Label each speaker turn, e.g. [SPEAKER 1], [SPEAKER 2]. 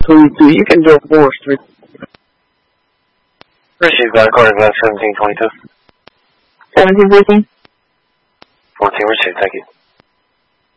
[SPEAKER 1] 22. You can do 4 street.
[SPEAKER 2] Received got a card about 1722.
[SPEAKER 3] 1714.
[SPEAKER 2] 14 received, thank you.